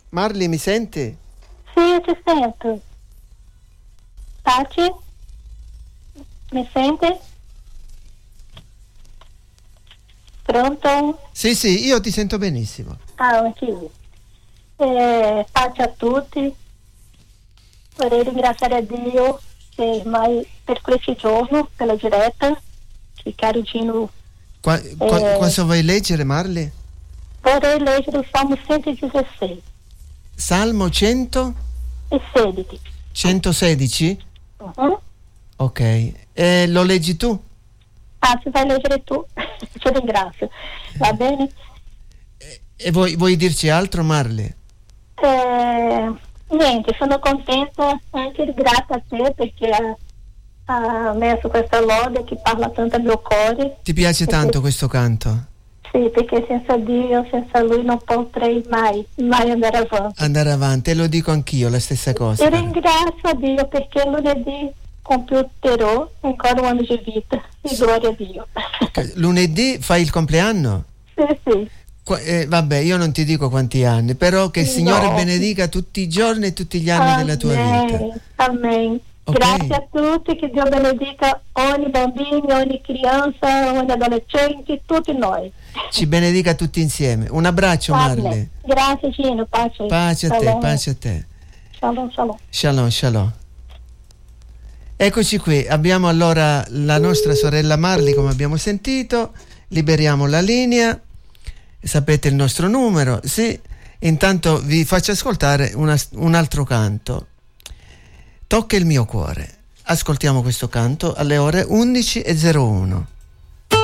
Marli, mi senti? Sì, io ti sento. Pace? Mi sente? Pronto? Sì, io ti sento benissimo. Anche io. Pace a tutti. Vorrei ringraziare a Dio per questo giorno, per la diretta, che caro Gino. Cosa vuoi leggere, Marli? Vorrei leggere il Salmo 116. Salmo 100? E 16. 116? Uh-huh. Ok. Lo leggi tu? Se vai leggere tu, ti ringrazio. Va bene? E vuoi dirci altro, Marli? Niente, sono contenta, anche grata a te perché ha messo questa lode che parla tanto al mio cuore. Ti piace tanto questo canto? Sì, perché senza Dio, senza Lui non potrei mai andare avanti. Andare avanti, e lo dico anch'io, la stessa cosa. E ringrazio a Dio perché lunedì compiuterò ancora un anno di vita. E gloria a Dio. Lunedì fai il compleanno? Sì. Vabbè, io non ti dico quanti anni, però che il Signore benedica tutti i giorni e tutti gli anni della tua vita. Amen. Okay. Grazie a tutti, che Dio benedica ogni bambino, ogni crianza, ogni adolescente, tutti noi. Ci benedica tutti insieme. Un abbraccio, Marli. Grazie Gino, pace. Pace a te, pace a te. Shalom, shalom. Shalom, shalom. Eccoci qui, abbiamo allora la nostra sorella Marli, come abbiamo sentito. Liberiamo la linea, sapete il nostro numero. Sì, intanto vi faccio ascoltare un altro canto. Tocca il mio cuore. Ascoltiamo questo canto alle ore 11:01.